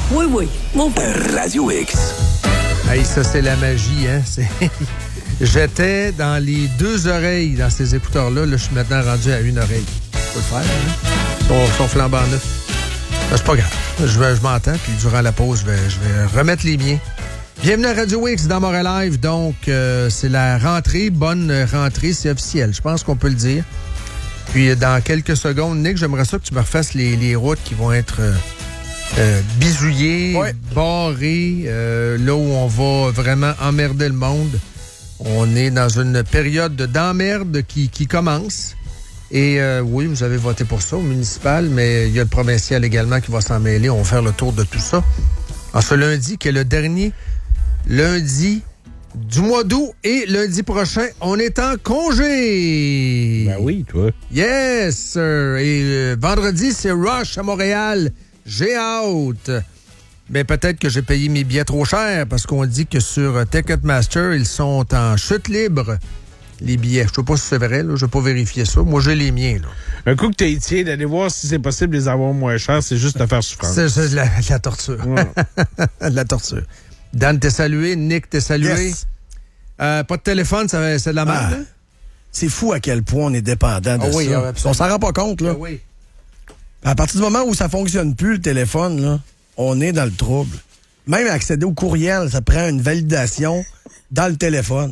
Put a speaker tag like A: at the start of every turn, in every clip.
A: Oui, oui, mon père.
B: Radio X.
C: Hey, ça, c'est la magie, hein? J'étais dans les 2 oreilles dans ces écouteurs-là. Là, je suis maintenant rendu à 1 oreille. Faut le faire, hein? Son flambant neuf. C'est pas grave. Je m'entends, puis durant la pause, je vais remettre les miens. Bienvenue à Radio X dans Montréal Live. Donc, c'est la rentrée. Bonne rentrée, c'est officiel. Je pense qu'on peut le dire. Puis, dans quelques secondes, Nick, j'aimerais ça que tu me refasses les routes qui vont être bisouillées, barrées, là où on va vraiment emmerder le monde. On est dans une période d'emmerde qui commence. Et oui, vous avez voté pour ça au municipal, mais il y a le provincial également qui va s'en mêler. On va faire le tour de tout ça. En ce lundi, qui est le dernier lundi du mois d'août, et lundi prochain, on est en congé.
D: Ben oui, toi.
C: Yes, sir. Et vendredi, c'est Rush à Montréal. J'ai hâte. Mais peut-être que j'ai payé mes billets trop cher parce qu'on dit que sur Ticketmaster, ils sont en chute libre, les billets. Je ne sais pas si c'est vrai, là. Je vais pas vérifier ça. Moi, j'ai les miens, là.
D: Un coup que t'es étié, d'aller voir si c'est possible de les avoir moins chers, c'est juste de faire souffrance.
C: C'est de la torture.
D: Ouais.
C: De la torture. Dan, t'es salué. Nick, t'es salué.
E: Yes.
C: Pas de téléphone, c'est de la merde. Hein?
E: C'est fou à quel point on est dépendant de
C: oui,
E: ça. On s'en rend pas compte, là.
C: Oui.
E: À partir du moment où ça fonctionne plus, le téléphone, là, on est dans le trouble. Même accéder au courriel, ça prend une validation dans le téléphone.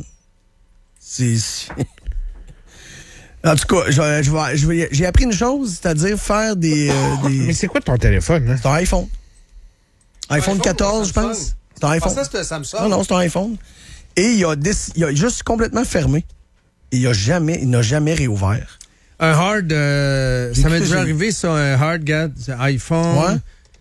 E: En tout cas, j'ai appris une chose, c'est-à-dire faire des...
D: Mais c'est quoi ton téléphone, hein?
E: C'est un iPhone. iPhone 14, je pense. C'est un iPhone.
C: Je pensais que c'était Samsung.
E: Non, c'est un iPhone. Et il a juste complètement fermé. Et il n'a jamais réouvert.
C: Un hard... ça m'est déjà arrivé, ça, un hard, regarde, c'est iPhone.
E: Ouais.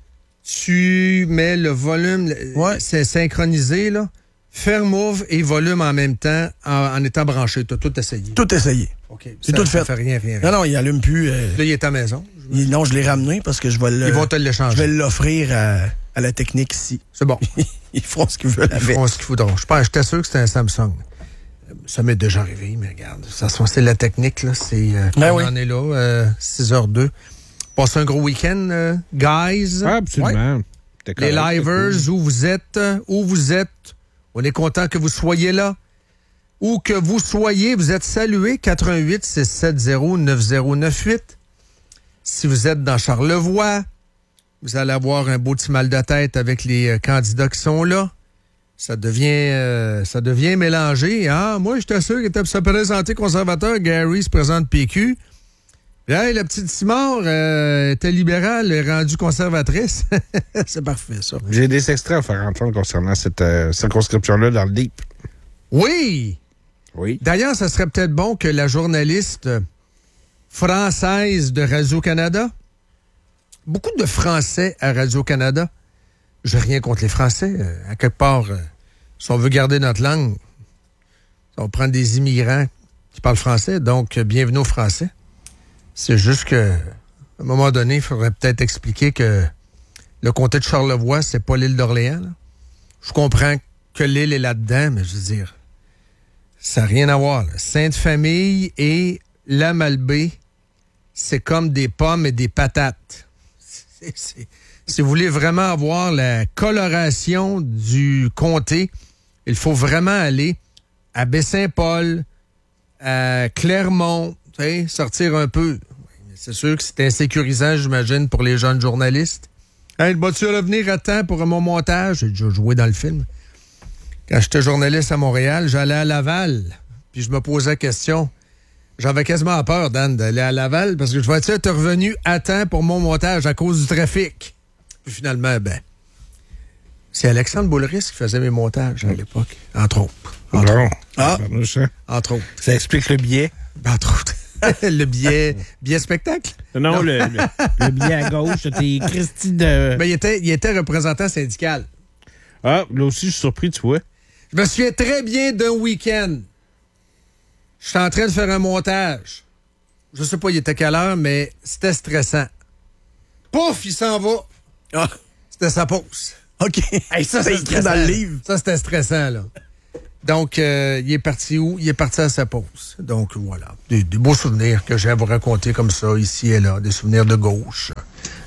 C: Tu mets le volume, c'est synchronisé, là. Faire move et volume en même temps en étant branché. Tu as tout essayé.
E: Tout essayé.
C: OK.
E: C'est tout fait.
C: Ça fait rien.
E: Non, il allume plus.
C: Là, il est à la maison.
E: Non, je l'ai ramené parce que je vais
C: Ils vont te l'échanger.
E: Je vais l'offrir à la technique ici.
C: C'est bon.
E: Ils feront ce qu'ils veulent avec.
C: Ils feront ce qu'ils voudront. J'étais sûr que c'était un Samsung. Ça m'est déjà arrivé, mais regarde. Ça, c'est la technique, là. On en est là, 6h02. Passez un gros week-end, guys.
D: Absolument.
C: Ouais. Les livers, où vous êtes. On est content que vous soyez là. Où que vous soyez, vous êtes salués. 88 670 9098. Si vous êtes dans Charlevoix, vous allez avoir un beau petit mal de tête avec les candidats qui sont là. Ça devient mélangé. Ah, moi, j'étais sûr qu'il était pour se présenter conservateur. Gary se présente PQ. Puis, hey, la petite Simard était libérale, est rendue conservatrice. C'est parfait, ça.
D: J'ai des extraits à faire entendre concernant cette circonscription-là dans le Deep.
C: Oui!
D: Oui.
C: D'ailleurs, ça serait peut-être bon que la journaliste française de Radio-Canada, beaucoup de Français à Radio-Canada, j'ai rien contre les Français. À quelque part, si on veut garder notre langue, on prend des immigrants qui parlent français, donc bienvenue aux Français. C'est juste que, à un moment donné, il faudrait peut-être expliquer que le comté de Charlevoix, c'est pas l'île d'Orléans. Là. Je comprends que l'île est là-dedans, mais je veux dire, ça n'a rien à voir. Là. Sainte-Famille et la Malbaie, c'est comme des pommes et des patates. Si vous voulez vraiment avoir la coloration du comté, il faut vraiment aller à Baie-Saint-Paul, à Clermont, sortir un peu. C'est sûr que c'est insécurisant, j'imagine, pour les jeunes journalistes. Hey, vas-tu revenir à temps pour mon montage? J'ai déjà joué dans le film. Quand j'étais journaliste à Montréal, j'allais à Laval, puis je me posais la question. J'avais quasiment peur, Dan, d'aller à Laval, parce que je vais être revenu à temps pour mon montage à cause du trafic. Puis finalement, c'est Alexandre Boulris qui faisait mes montages à l'époque, entre autres. Entre autres.
D: Ça explique le billet.
C: Entre autres. Le billet spectacle?
D: Non. Le billet à gauche, t'es Christy de...
C: Mais il était représentant syndical.
D: Ah, là aussi, je suis surpris, tu vois.
C: Je me souviens très bien d'un week-end. Je suis en train de faire un montage. Je sais pas, il était quelle heure, mais c'était stressant. Pouf, il s'en va.
E: Ah.
C: C'était sa pause.
E: OK.
C: Hey, ça,
E: c'est écrit dans le livre.
C: Ça, c'était stressant, là. Donc, il est parti où? Il est parti à sa pause. Donc, voilà. Des beaux souvenirs que j'ai à vous raconter comme ça, ici et là. Des souvenirs de gauche,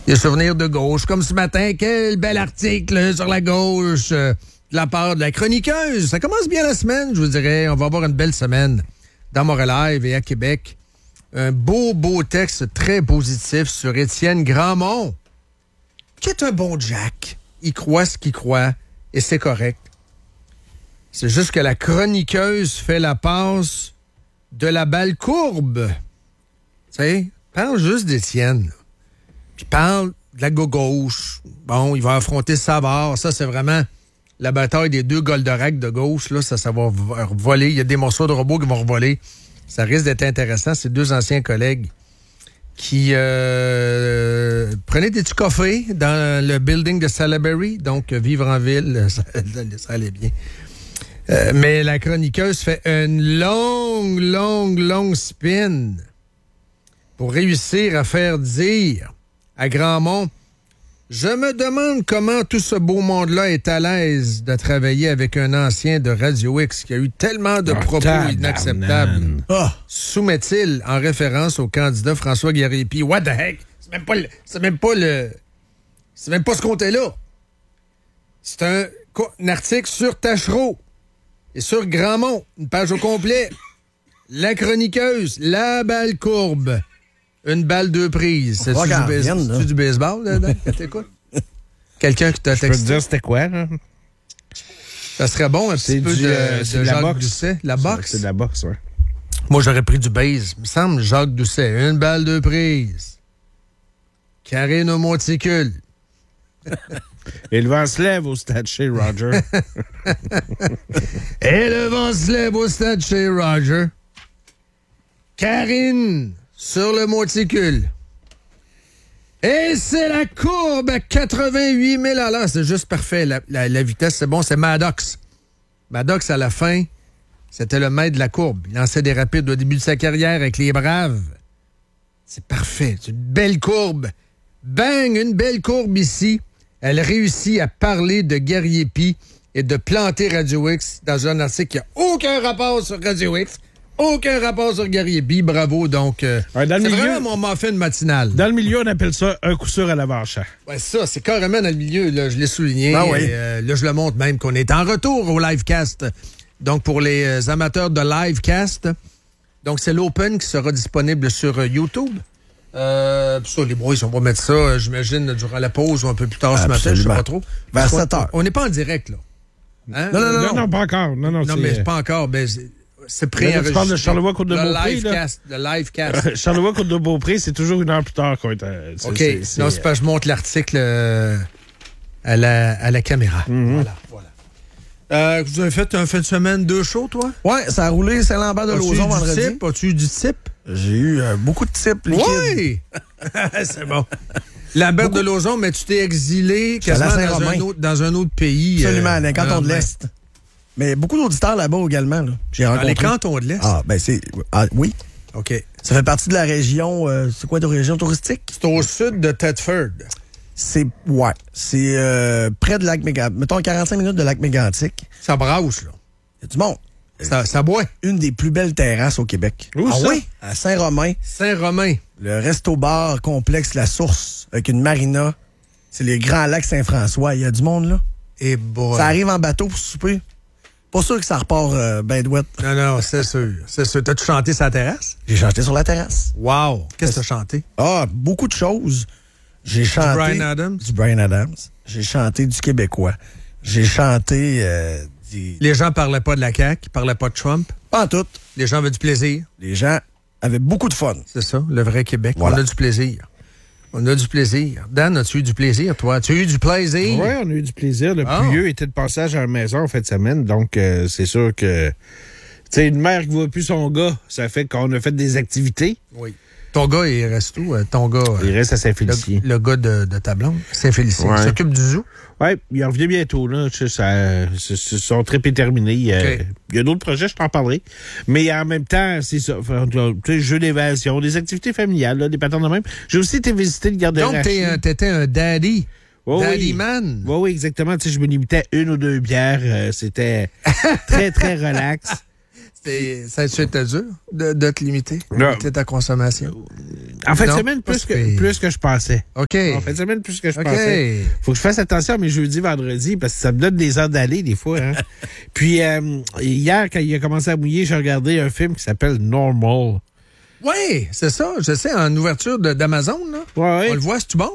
C: Des souvenirs de gauche. Comme ce matin, quel bel article sur la gauche de la part de la chroniqueuse. Ça commence bien la semaine, je vous dirais. On va avoir une belle semaine dans Montréal et à Québec. Un beau texte très positif sur Étienne Grandmont, qui est un bon Jack. Il croit ce qu'il croit et c'est correct. C'est juste que la chroniqueuse fait la passe de la balle courbe. Tu sais, parle juste d'Étienne. Puis parle de la gauche. Bon, il va affronter Savard. Ça, c'est vraiment la bataille des deux Goldorak de gauche. Là, ça va voler. Il y a des morceaux de robots qui vont revoler. Ça risque d'être intéressant. C'est deux anciens collègues qui prenaient des petits cafés dans le building de Salaberry. Donc, vivre en ville, ça allait bien. Mais la chroniqueuse fait une longue spin pour réussir à faire dire à Grandmont, je me demande comment tout ce beau monde-là est à l'aise de travailler avec un ancien de Radio X qui a eu tellement de propos inacceptables. Soumet-il en référence au candidat François Guérépi. What the heck? C'est même pas ce côté-là. C'est un article sur Tachereau et sur Grandmont, une page au complet. La chroniqueuse, la balle courbe. Une balle deux prises. C'est du baseball, là-dedans? T'écoutes? Quelqu'un qui t'a texté.
D: Je peux te dire c'était quoi, là?
C: Ça serait bon, un petit peu de Jacques
D: boxe.
C: Doucet. La boxe?
D: C'est de la boxe, oui.
C: Moi, j'aurais pris du base. Il me semble, Jacques Doucet. Une balle deux prises. Karine au monticule.
D: Et le vent se lève au stade chez Roger.
C: Et le vent se lève au stade chez Roger. Karine sur le monticule. Et c'est la courbe à 88 000 à l'heure. C'est juste parfait. La vitesse, c'est bon. C'est Maddox. Maddox, à la fin, c'était le maître de la courbe. Il lançait des rapides au début de sa carrière avec les Braves. C'est parfait. C'est une belle courbe. Bang! Une belle courbe ici. Elle réussit à parler de Guerrier-Py et de planter Radio X dans un article qui n'a aucun rapport sur Radio X. Aucun rapport sur Guerrier-Py. Bravo. Donc, c'est vraiment mon muffin matinal.
D: Dans le milieu, on appelle ça un coup sûr à l'avant-champ.
C: Ouais, ça, c'est carrément dans le milieu. Là, je l'ai souligné.
E: Ah oui.
C: Là, je le montre même qu'on est en retour au livecast. Donc, pour les amateurs de livecast, donc c'est l'Open qui sera disponible sur YouTube. Ça, les boys, on va mettre ça, j'imagine, durant la pause ou un peu plus tard ce matin, je sais pas trop.
E: Vers 7 heures.
C: On n'est pas en direct, là. Hein?
D: Non, pas encore. Non,
C: mais c'est pas encore. Ben, c'est pré-enregistré.
D: Tu parles de Charlevoix-Côte-de-Beaupré,
C: le livecast.
D: Charlevoix-Côte-de-Beaupré, c'est toujours une heure plus tard.
C: OK. Non, c'est pas je montre l'article à la caméra.
D: Mm-hmm.
C: Voilà. Vous avez fait un fin de semaine 2 shows, toi?
E: Ouais, ça a roulé Saint-Lambert de Lauzon vendredi.
C: As-tu eu du type?
E: J'ai eu beaucoup de types liquides.
C: Oui! C'est bon. Lambert de Lauzon, mais tu t'es exilé quasiment dans un autre pays.
E: Absolument, dans les cantons de l'Est. Mais beaucoup d'auditeurs là-bas également. Là. J'ai rencontré.
C: Dans les cantons de l'Est?
E: Ah, ben c'est... Ah, oui.
C: OK.
E: Ça fait partie de la région... c'est quoi de région touristique?
C: C'est au sud de Thetford.
E: C'est près de Lac-Mégantic. Mettons 45 minutes de Lac-Mégantic.
C: Ça brasse, là.
E: Il y a du monde.
C: Ça boit.
E: Une des plus belles terrasses au Québec.
C: Où ça?
E: Oui? À Saint-Romain.
C: Saint-Romain.
E: Le resto-bar complexe La Source avec une marina. C'est les grands lacs Saint-François. Il y a du monde, là.
C: Et boy.
E: Ça arrive en bateau pour souper. Pas sûr que ça repart ben douette.
C: Non, c'est sûr. C'est sûr. T'as-tu chanté sur la terrasse?
E: J'ai chanté sur la terrasse.
C: Wow. Qu'est-ce que t'as chanté?
E: Ah, beaucoup de choses. J'ai chanté...
C: Du Bryan Adams?
E: Du Bryan Adams. J'ai chanté du québécois. J'ai chanté...
C: Les gens parlaient pas de la CAQ, ils parlaient pas de Trump.
E: Pas en tout.
C: Les gens avaient du plaisir.
E: Les gens avaient beaucoup de fun.
C: C'est ça, le vrai Québec.
E: Voilà.
C: On a du plaisir. On a du plaisir. Dan, as-tu eu du plaisir, toi? Tu as eu du plaisir?
D: Oui, on a eu du plaisir. Le plus vieux était de passage à la maison en fin de semaine. Donc, c'est sûr que... Tu sais, une mère qui ne voit plus son gars, ça fait qu'on a fait des activités.
C: Oui. Ton gars, il reste où? Ton gars...
D: Il reste à Saint-Félicien.
C: Le gars de ta blonde, Saint-Félicien.
D: Ouais.
C: Il s'occupe du zoo?
D: Oui, il revient bientôt. Là. Son trip est terminé. Il y a d'autres projets, je t'en parlerai. Mais en même temps, c'est ça. Tu sais, jeux d'évasion, des activités familiales, là, des patterns de même. J'ai aussi été visiter le garde-robe.
C: Donc, t'étais un daddy.
D: Oh,
C: daddy man.
D: Oui, exactement. Tu sais, je me limitais à 1 ou 2 bières. C'était très, très relax.
C: Ça a été dur de te limiter ta consommation?
D: En fin de
C: Non,
D: semaine,
C: pas
D: plus que je pensais.
C: OK.
D: En fin de semaine, plus que je pensais. Faut que je fasse attention à mes jeudis, vendredis, parce que ça me donne des heures d'aller, des fois. Hein. Puis, hier, quand il a commencé à mouiller, j'ai regardé un film qui s'appelle Normal.
C: Oui, c'est ça. Je sais, en ouverture d'Amazon, là.
D: Ouais.
C: On le voit, c'est-tu bon?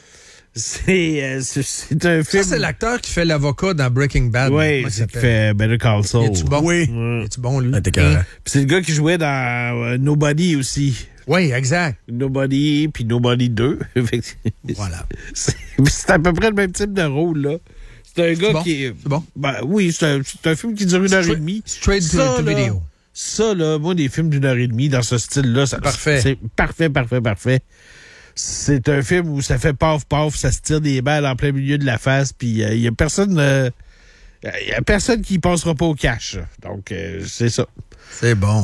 D: C'est un film...
C: Ça, c'est l'acteur qui fait l'avocat dans Breaking Bad.
D: Oui, c'est qui fait Better Call Saul.
C: Es-tu bon?
E: Oui.
C: Es-tu bon, lui?
E: T'es carré.
D: Puis c'est le gars qui jouait dans Nobody aussi.
C: Oui, exact.
D: Nobody, puis Nobody 2.
C: Voilà.
D: C'est à peu près le même type de rôle, là. C'est un gars
C: bon?
D: qui est...
C: C'est bon?
D: Ben, oui, c'est un film qui dure 1h30.
C: Straight to video.
D: Ça, là, moi, des films d'1h30 dans ce style-là,
C: parfait.
D: C'est parfait. C'est un film où ça fait paf, ça se tire des balles en plein milieu de la face, puis il y a personne... Il y a personne qui passera pas au cash. Donc, c'est ça.
C: C'est bon.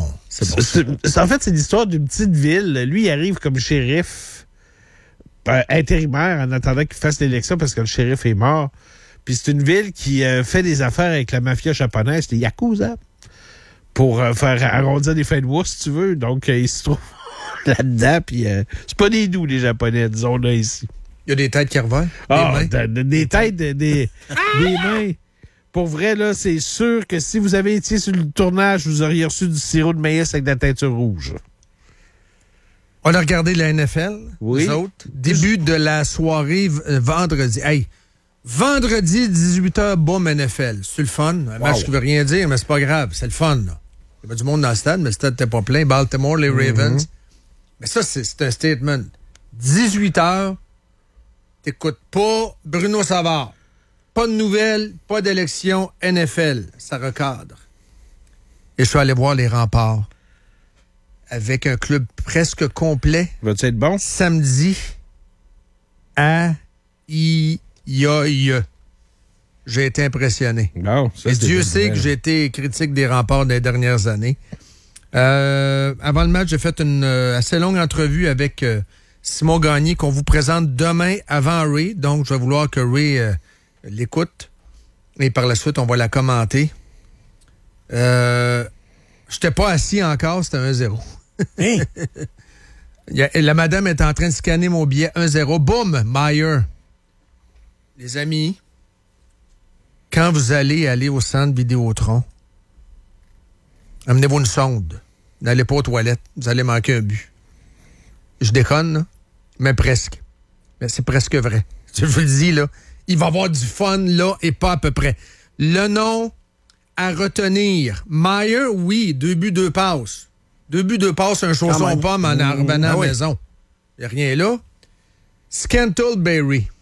D: En fait, c'est l'histoire d'une petite ville. Lui, il arrive comme shérif intérimaire en attendant qu'il fasse l'élection parce que le shérif est mort. Puis c'est une ville qui fait des affaires avec la mafia japonaise, les Yakuza, pour faire arrondir des fins de mois, si tu veux. Donc, il se trouve là-dedans. Puis c'est pas des doux, les Japonais, disons, là, ici.
C: Il y a des têtes qui revolent.
D: Des têtes, des mains. Pour vrai, là, c'est sûr que si vous avez été sur le tournage, vous auriez reçu du sirop de maïs avec de la teinture rouge.
C: On a regardé la NFL,
D: oui.
C: Nous autres. Début de la soirée vendredi. Hey, vendredi, 18h, boum, NFL. C'est le fun. Un match qui veut rien dire, mais c'est pas grave. C'est le fun, là. Il y avait du monde dans le stade, mais le stade n'était pas plein. Baltimore, les Ravens. Mais ça, c'est un statement. 18h, t'écoutes pas Bruno Savard. Pas de nouvelles, pas d'élection, NFL. Ça recadre. Et je suis allé voir les Remparts avec un club presque complet.
D: Va-tu être bon?
C: Samedi à J'ai été impressionné.
D: Non, ça,
C: et Dieu sait que j'ai été critique des Remparts des dernières années. Avant le match, j'ai fait une assez longue entrevue avec Simon Gagné qu'on vous présente demain avant Ray. Donc, je vais vouloir que Ray l'écoute. Et par la suite, on va la commenter. J'étais pas assis encore, c'était 1-0.
E: Hein?
C: La madame est en train de scanner mon billet 1-0. Boum, Meyer. Les amis, quand vous allez au centre Vidéotron, amenez-vous une sonde. N'allez pas aux toilettes. Vous allez manquer un but. Je déconne, là, mais presque. Mais c'est presque vrai. Je vous le dis, là. Il va y avoir du fun, là, et pas à peu près. Le nom à retenir. Meyer, oui, 2 buts, 2 passes. 2 buts, 2 passes, un chausson pomme en revenant à la maison. Il n'y a rien là. Scantleberry.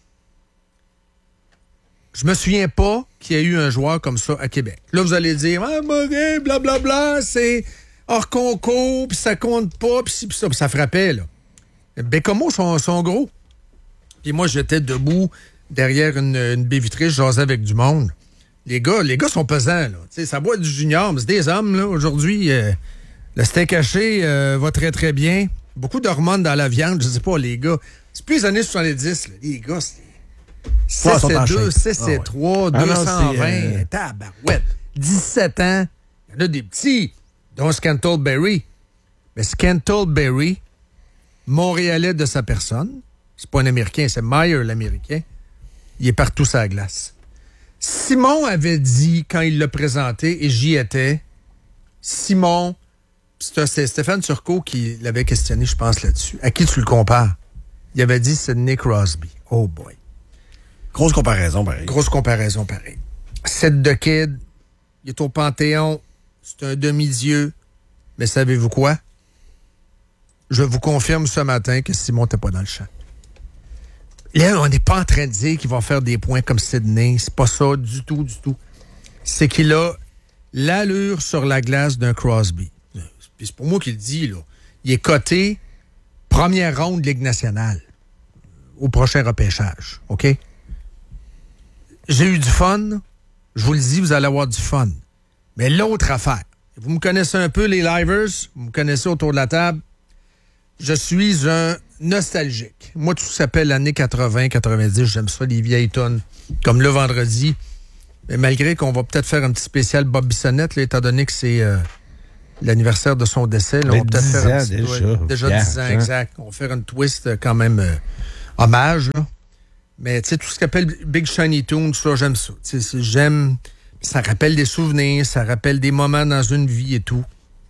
C: Je me souviens pas qu'il y a eu un joueur comme ça à Québec. Là, vous allez dire, blablabla, c'est hors concours, puis ça compte pas, puis ça, puis ça frappait, là. Bécomo sont gros. Puis moi, j'étais debout derrière une baie vitrée, je jasais avec du monde. Les gars sont pesants, là. T'sais, ça boit du junior, mais c'est des hommes, là. Aujourd'hui, le steak haché va très, très bien. Beaucoup d'hormones dans la viande, je sais pas, les gars. C'est plus les années 70, là. Les gars, c'est 6-2, 6-3, 220, tabarouette. 17 ans. Il y en a des petits, dont Scantleberry. Mais Scantleberry, Montréalais de sa personne, c'est pas un Américain, c'est Meyer, l'Américain. Il est partout sur la glace. Simon avait dit, quand il l'a présenté, et j'y étais, Simon, c'est Stéphane Turcot qui l'avait questionné, je pense, là-dessus. À qui tu le compares? Il avait dit, c'est Nick Crosby. Oh boy.
E: Grosse comparaison, pareil. Set de kid, il est au Panthéon, c'est un demi-dieu. Mais savez-vous quoi? Je vous confirme ce matin que Simon n'était pas dans le champ. Là, on n'est pas en train de dire qu'il va faire des points comme Sidney. C'est pas ça du tout. C'est qu'il a l'allure sur la glace d'un Crosby. Puis c'est pour moi qu'il le dit, là. Il est coté première ronde de Ligue nationale au prochain repêchage. OK? J'ai eu du fun. Je vous le dis, vous allez avoir du fun. Mais l'autre affaire, vous me connaissez un peu, les livers, vous me connaissez autour de la table. Je suis un nostalgique. Moi, tout s'appelle années 80, 90. J'aime ça, les vieilles tonnes. Comme le vendredi. Mais malgré qu'on va peut-être faire un petit spécial Bob Bissonnette, là, étant donné que c'est
C: l'anniversaire de son décès. Là, on va peut-être faire déjà 10 ans, exact. On va faire une twist quand même hommage. Là. Mais tu sais, tout ce qu'appelle Big Shiny Tunes, ça, j'aime ça. J'aime. Ça rappelle des souvenirs, ça rappelle des moments dans une vie et tout.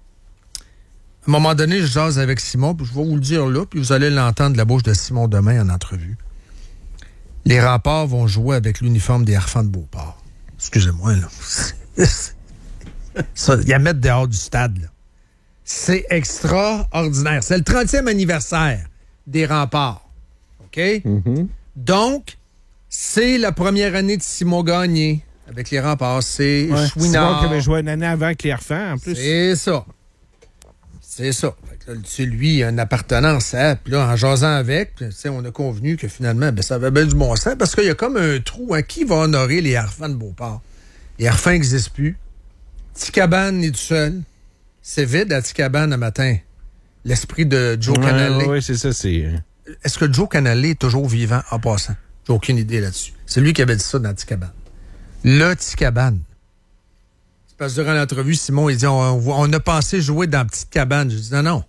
C: À un moment donné, je jase avec Simon, puis je vais vous le dire là, puis vous allez l'entendre de la bouche de Simon demain en entrevue. Les Remparts vont jouer avec l'uniforme des Harfans de Beauport. Excusez-moi, là. Ça, ils la mettent dehors du stade, là. C'est extraordinaire. C'est le 30e anniversaire des Remparts. OK? Mm-hmm. Donc, c'est la première année de Simon Gagné avec les Remparts. C'est
D: Chouinard. Simon qui avait joué une année avant avec les Harfans, en plus.
C: C'est ça. C'est ça. Fait que là, lui, il a une appartenance à. Puis là, en jasant avec, on a convenu que finalement, ça avait bien du bon sens parce qu'il y a comme un trou. Hein, qui va honorer les Harfans de Beauport? Les Harfans n'existent plus. Ticabane est tout seul. C'est vide à Ticabane le matin. L'esprit de Joe Canale.
D: Oui, c'est ça.
C: Est-ce que Joe Canale est toujours vivant en passant? J'ai aucune idée là-dessus. C'est lui qui avait dit ça dans Ticabane. Le Ticabane. Parce que durant l'entrevue, Simon, il dit on a pensé jouer dans Petite Cabane. Je dis non.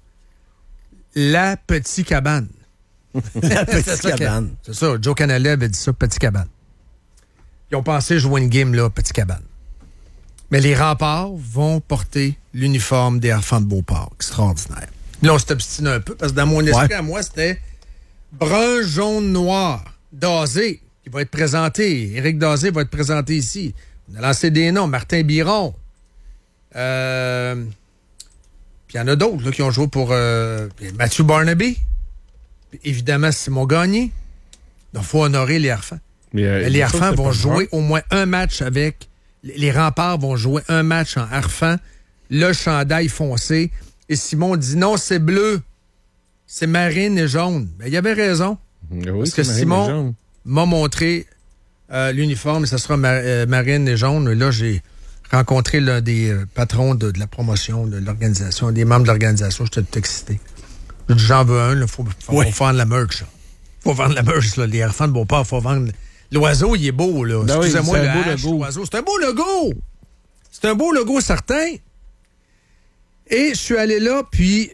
C: La Petite Cabane.
E: La Petite Cabane.
C: C'est ça. Joe Canale avait dit ça, Petite Cabane. Ils ont pensé jouer une game là, Petite Cabane. Mais les Remparts vont porter l'uniforme des Harfans de Beauport. Extraordinaire. Là, on s'est obstiné un peu parce que dans mon esprit, à moi, c'était brun, jaune, noir. Dazé, qui va être présenté. Éric Dazé va être présenté ici. On a lancé des noms. Martin Biron. Puis il y en a d'autres là, qui ont joué pour Mathieu Barnaby. Puis, évidemment, Simon Gagné. Donc, il faut honorer les Harfans. Les Harfans vont jouer au moins un match avec... Les Remparts vont jouer un match en Harfans. Le chandail foncé. Et Simon dit non, c'est bleu. C'est marine et jaune. Ben, il avait raison.
D: Oui,
C: parce que Simon m'a montré l'uniforme et ça sera marine et jaune. Et là, j'ai rencontré l'un des patrons de la promotion de l'organisation, des membres de l'organisation. J'étais tout excité. J'ai dit, j'en veux un. Il faut vendre la merch. Il faut vendre la merch. Là. Les Harfans de Beauport, il faut vendre... L'oiseau, il est beau. Là.
D: Ben
C: excusez-moi,
D: oui,
C: l'oiseau. C'est un beau logo. C'est un beau logo, certain. Et je suis allé là, puis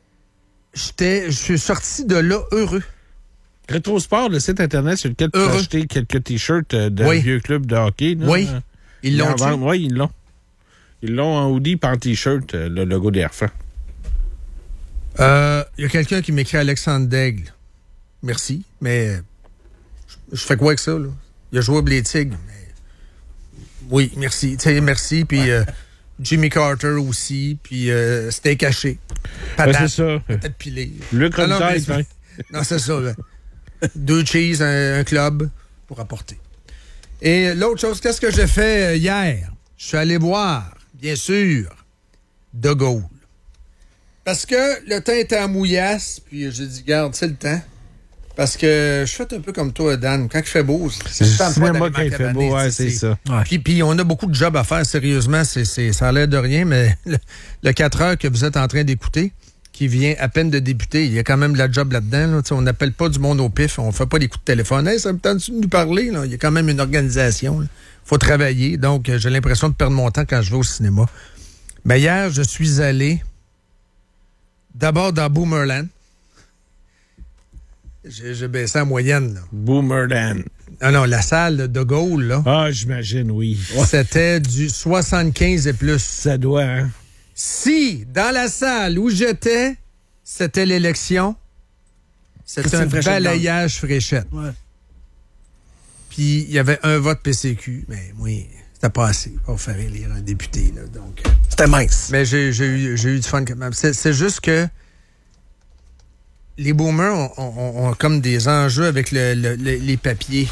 C: je suis sorti de là heureux.
D: Rétrosport, le site Internet sur lequel tu peux acheter quelques T-shirts d'un vieux club de hockey. Là,
C: oui. Ils l'ont.
D: Oui, ils l'ont. Ils l'ont en hoodie par en T-shirt, le logo des Harfans.
C: Il y a quelqu'un qui m'écrit Alexandre Daigle. Merci, mais je fais quoi avec ça, là? Il a joué au Tigres, mais... Oui, merci. Merci, puis Jimmy Carter aussi, puis c'était caché.
D: Patate, c'est ça.
C: Patate pilée.
D: Le Robitaille,
C: non, c'est ça. Là. 2 cheese, un club pour apporter. Et l'autre chose, qu'est-ce que j'ai fait hier? Je suis allé voir, bien sûr, De Gaulle. Parce que le temps était en mouillasse, puis j'ai dit, garde, c'est le temps. Parce que je fais un peu comme toi, Dan. Quand il fait beau,
D: c'est le cinéma quand il fait beau, c'est ça.
C: Ouais. Puis on a beaucoup de jobs à faire, sérieusement. Ça a l'air de rien, mais le 4 heures que vous êtes en train d'écouter, qui vient à peine de débuter, il y a quand même de la job là-dedans. Là. On n'appelle pas du monde au pif, on fait pas des coups de téléphone. Hey, ça me tente de nous parler? Là? Il y a quand même une organisation. Il faut travailler. Donc, j'ai l'impression de perdre mon temps quand je vais au cinéma. Mais hier, je suis allé d'abord dans Boomerland. J'ai baissé en moyenne. Là.
D: Boomerland.
C: Non, la salle de Gaulle, là.
D: Ah, j'imagine, oui.
C: C'était du 75 et plus.
D: Ça doit, hein?
C: Si, dans la salle où j'étais, c'était l'élection, c'était un balayage fréchette. Ouais. Puis, il y avait un vote PCQ, mais oui, c'était pas assez pour faire élire un député. Là, donc,
E: c'était mince.
C: Mais j'ai eu du fun quand même. C'est juste que les boomers ont comme des enjeux avec les papiers.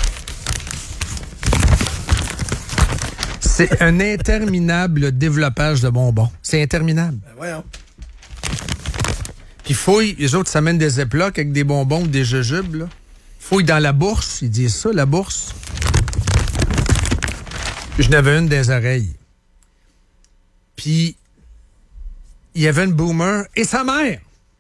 C: C'est un interminable développage de bonbons. C'est interminable.
E: Ben voyons.
C: Puis fouille, les autres s'amènent des éplocs avec des bonbons ou des jujubes. Là. Fouille dans la bourse, ils disent ça, la bourse. Je n'avais une des oreilles. Puis, il y avait une boomer et sa mère.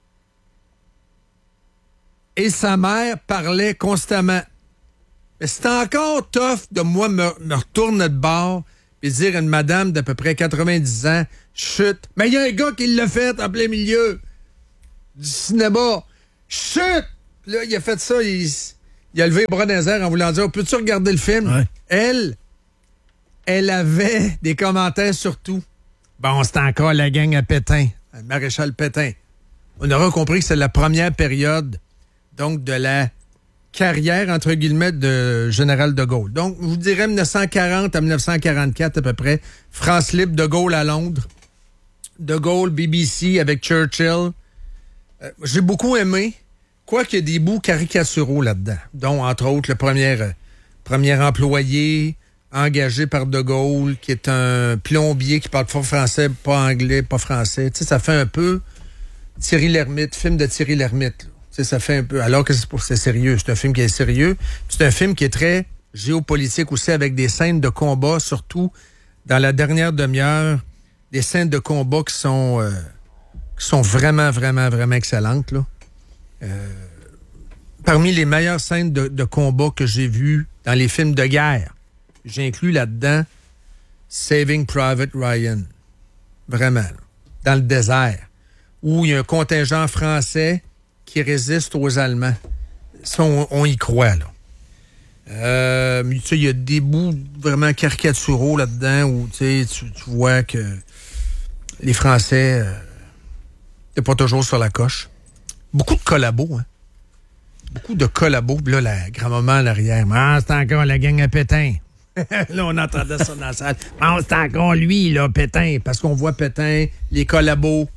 C: Et sa mère parlait constamment. Mais c'était encore tough de moi me retourner de bord puis dire à une madame d'à peu près 90 ans, chut. Mais il y a un gars qui l'a fait en plein milieu du cinéma. Chut! Puis là, il a fait ça, il a levé les bras dans les airs en voulant dire, peux-tu regarder le film?
E: Ouais.
C: Elle avait des commentaires sur tout. Bon, c'est encore la gang à Pétain, le maréchal Pétain. On aura compris que c'est la première période, donc, de la carrière, entre guillemets, de général de Gaulle. Donc, je vous dirais 1940 à 1944 à peu près. France libre, de Gaulle à Londres. De Gaulle, BBC avec Churchill. J'ai beaucoup aimé, quoiqu'il y a des bouts caricaturaux là-dedans, dont, entre autres, le premier employé engagé par de Gaulle, qui est un plombier qui parle pas français, pas anglais, pas français. Tu sais, ça fait un peu Thierry Lhermitte, film de Thierry Lhermitte, là. Ça fait un peu... Alors que c'est sérieux. C'est un film qui est sérieux. C'est un film qui est très géopolitique aussi, avec des scènes de combat, surtout dans la dernière demi-heure, des scènes de combat qui sont vraiment, vraiment, vraiment excellentes, là. Parmi les meilleures scènes de combat que j'ai vues dans les films de guerre, j'inclus là-dedans Saving Private Ryan. Vraiment, là, dans le désert, où il y a un contingent français qui résiste aux Allemands. Ça, on y croit, là. Tu sais, il y a des bouts vraiment caricaturaux là-dedans où tu vois que les Français n'étaient pas toujours sur la coche. Beaucoup de collabos, hein. Beaucoup de collabos. Puis là, la grand-maman à l'arrière. Ah, c'est encore la gang à Pétain. Là, on entendait ça dans la salle. Ah, c'est encore lui, là, Pétain. Parce qu'on voit Pétain, les collabos.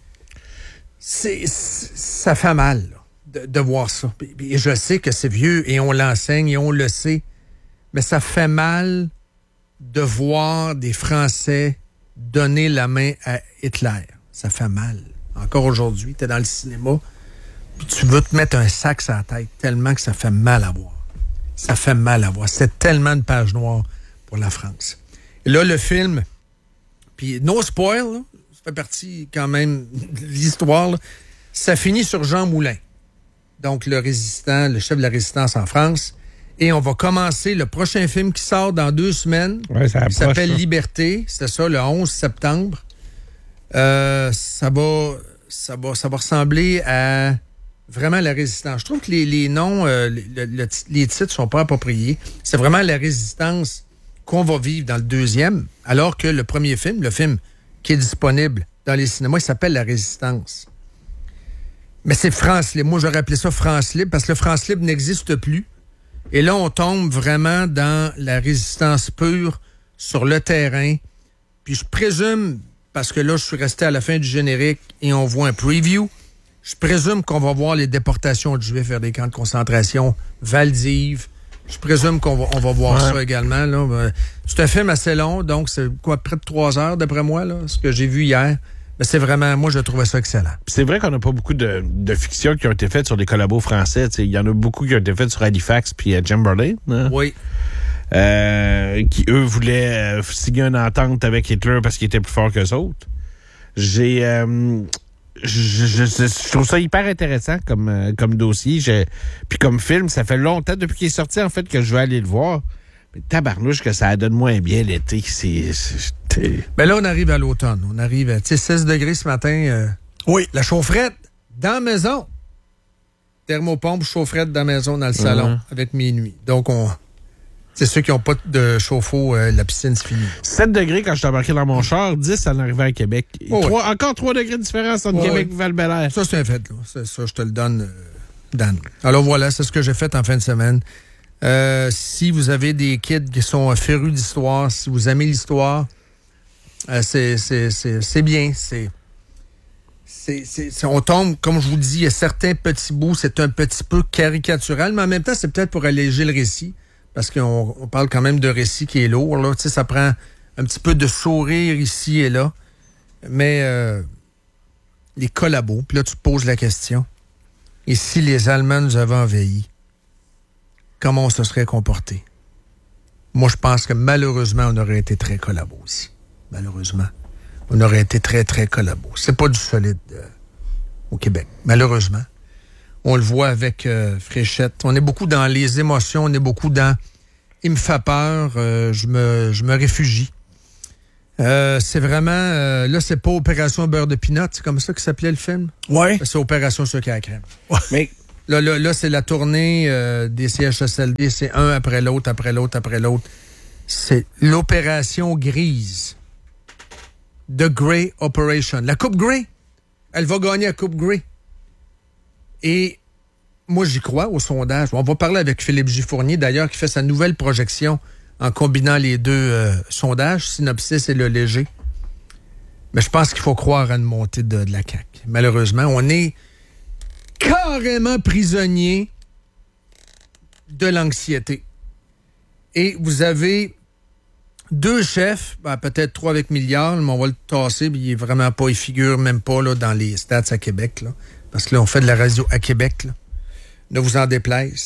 C: Ça fait mal, là, de voir ça. Et je sais que c'est vieux et on l'enseigne et on le sait. Mais ça fait mal de voir des Français donner la main à Hitler. Ça fait mal. Encore aujourd'hui, t'es dans le cinéma, puis tu veux te mettre un sac sur la tête tellement que ça fait mal à voir. Ça fait mal à voir. C'est tellement une page noire pour la France. Et là, le film, puis no spoil, là, ça fait partie quand même de l'histoire, là, ça finit sur Jean Moulin. Donc, le résistant, le chef de la résistance en France. Et on va commencer le prochain film qui sort dans 2 semaines.
D: Ouais, ça
C: qui s'appelle Liberté. C'était ça, le 11 septembre. Ça va ressembler à vraiment la résistance. Je trouve que les noms, les titres sont pas appropriés. C'est vraiment la résistance qu'on va vivre dans le 2e, alors que le premier film, le film qui est disponible dans les cinémas, il s'appelle La Résistance. Mais c'est France Libre. Moi, j'aurais appelé ça France Libre parce que le France Libre n'existe plus. Et là, on tombe vraiment dans la résistance pure sur le terrain. Puis je présume, parce que là, je suis resté à la fin du générique et on voit un preview, je présume qu'on va voir les déportations de Juifs vers des camps de concentration, Valdiv. Je présume qu'on va voir ça également, là. C'est un film assez long, donc c'est quoi, près de 3 heures, d'après moi, là, ce que j'ai vu hier. Mais c'est vraiment, moi, je trouvais ça excellent.
D: C'est vrai qu'on n'a pas beaucoup de fictions qui ont été faites sur des collabos français. Il y en a beaucoup qui ont été faites sur Halifax puis Chamberlain. Hein?
C: Oui.
D: Qui, eux, voulaient signer une entente avec Hitler parce qu'il était plus fort qu'eux autres. Je trouve ça hyper intéressant comme dossier. Puis comme film, ça fait longtemps depuis qu'il est sorti, en fait, que je vais aller le voir. Mais tabarnouche que ça donne moins bien l'été.
C: Ben là, on arrive à l'automne. On arrive à 16 degrés ce matin. Oui. La chaufferette dans la maison. Thermopompe, chaufferette dans la maison, dans le salon, avec minuit. Donc, c'est ceux qui n'ont pas de chauffe-eau, la piscine, c'est fini.
D: 7 degrés quand je suis embarqué dans mon char, 10 à l'arrivée à Québec. Encore 3 degrés de différence entre Québec et Val-Bélair.
C: Ça, c'est un fait, là. Ça, je te le donne, Dan. Alors voilà, c'est ce que j'ai fait en fin de semaine. Si vous avez des kids qui sont férus d'histoire, si vous aimez l'histoire, c'est bien. On tombe, comme je vous le dis, il y a certains petits bouts, c'est un petit peu caricatural, mais en même temps, c'est peut-être pour alléger le récit. Parce qu'on parle quand même de récit qui est lourd, là. Tu sais, ça prend un petit peu de sourire ici et là. Mais les collabos, puis là, tu te poses la question. Et si les Allemands nous avaient envahis, comment on se serait comporté? Moi, je pense que malheureusement, on aurait été très collabos aussi. Malheureusement. On aurait été très, très collabos. C'est pas du solide au Québec, malheureusement. On le voit avec Fréchette. On est beaucoup dans les émotions, on est beaucoup dans « il me fait peur, je me réfugie ». C'est vraiment... là, c'est pas Opération Beurre de Pinot. C'est comme ça que s'appelait le film?
E: Oui.
C: C'est Opération Sucre à la crème.
E: Ouais.
D: Mais
C: Là, c'est la tournée des CHSLD. C'est un après l'autre, après l'autre, après l'autre. C'est l'opération grise. The Grey Operation. La Coupe Grey. Elle va gagner la Coupe Grey. Et moi, j'y crois au sondage. On va parler avec Philippe J. Fournier, d'ailleurs, qui fait sa nouvelle projection en combinant les deux sondages, Synopsis et Le Léger. Mais je pense qu'il faut croire à une montée de la CAQ. Malheureusement, on est carrément prisonnier de l'anxiété. Et vous avez 2 chefs, peut-être 3 avec milliards, mais on va le tasser, mais il est vraiment pas, il figure même pas là, dans les stats à Québec, là, parce que là, on fait de la radio à Québec, là. Ne vous en déplaise.